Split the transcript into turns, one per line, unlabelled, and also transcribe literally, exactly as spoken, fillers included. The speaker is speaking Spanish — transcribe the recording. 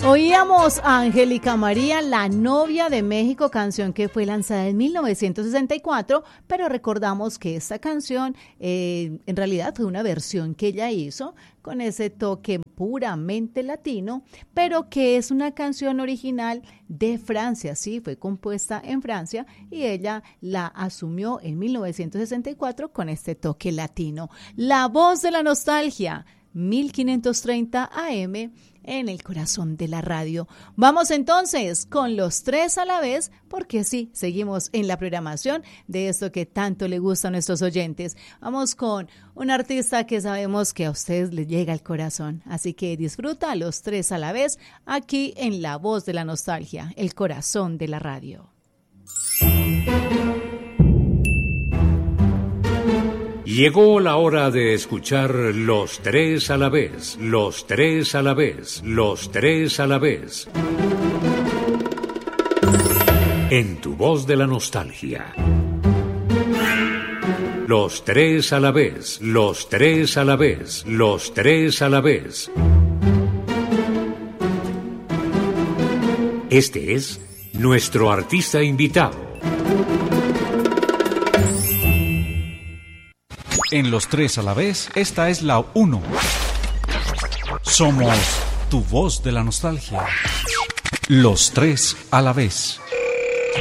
Oíamos a Angélica María, La novia de México, canción que fue lanzada en mil novecientos sesenta y cuatro, pero recordamos que esta canción eh, en realidad fue una versión que ella hizo con ese toque puramente latino, pero que es una canción original de Francia, sí, fue compuesta en Francia y ella la asumió en mil novecientos sesenta y cuatro con este toque latino. La voz de la nostalgia, mil quinientos treinta A M en el corazón de la radio. Vamos entonces con los tres a la vez, porque sí, seguimos en la programación de esto que tanto le gusta a nuestros oyentes. Vamos con un artista que sabemos que a ustedes les llega al corazón, así que disfruta los tres a la vez aquí en La Voz de la Nostalgia, el corazón de la radio.
Llegó la hora de escuchar los tres a la vez, los tres a la vez, los tres a la vez. En tu voz de la nostalgia. Los tres a la vez, los tres a la vez, los tres a la vez. Este es nuestro artista invitado.
En los tres a la vez, esta es la uno. Somos tu voz de la nostalgia. Los tres a la vez.